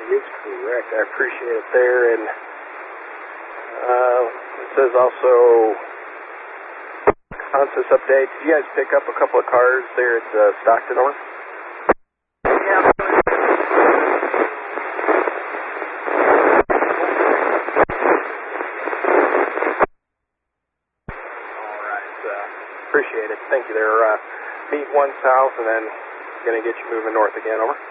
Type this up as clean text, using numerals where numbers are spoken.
is correct. I appreciate it there. And it says also Consus update. Did you guys pick up a couple of cars there at Stockton, North? Yeah. Appreciate it. Thank you there. Meet 1 south and then going to get you moving north again. Over.